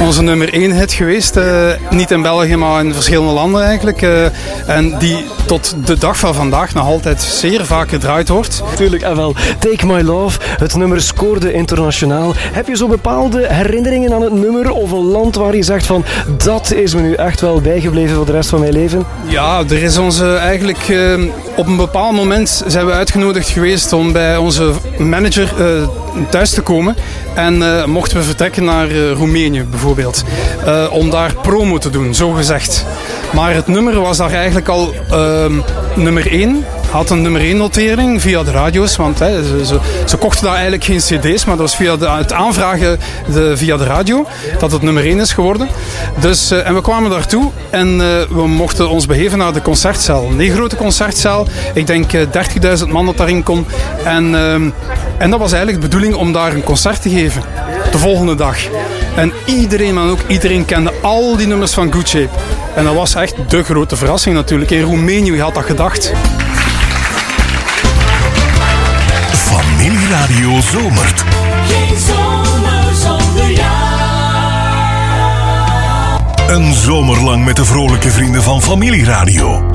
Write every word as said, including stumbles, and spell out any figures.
onze nummer één hit geweest. Uh, niet in België, maar in verschillende landen eigenlijk. Uh, en die tot de dag van vandaag nog altijd zeer vaak gedraaid wordt. Tuurlijk, en wel. Take My Love, het nummer scoorde internationaal. Heb je zo bepaalde herinneringen aan het nummer of een land waar je zegt van dat is me nu echt wel bijgebleven voor de rest van mijn leven? Ja, er is onze eigenlijk uh, op een bepaald moment zijn we uitgenodigd geweest om bij onze manager uh, thuis te komen. En uh, mochten we vertrekken naar uh, Roemenië bijvoorbeeld. Uh, om daar promo te doen, zo gezegd. Maar het nummer was daar eigenlijk al uh, nummer één. Had een nummer één notering via de radio's. Want hè, ze, ze, ze kochten daar eigenlijk geen cd's. Maar dat was via de, het aanvragen de, via de radio. Dat het nummer één is geworden. Dus, uh, en we kwamen daartoe. En uh, we mochten ons begeven naar de concertzaal. Een grote concertzaal. Ik denk uh, dertigduizend man dat daarin kon. En, uh, en dat was eigenlijk de bedoeling om daar een concert te geven. De volgende dag. En iedereen, maar ook iedereen kende al die nummers van Good Shape. En dat was echt de grote verrassing natuurlijk. In Roemenië, wie had dat gedacht? Familieradio zomert. Geen zomer zonder jou. Een zomer lang met de vrolijke vrienden van Familieradio.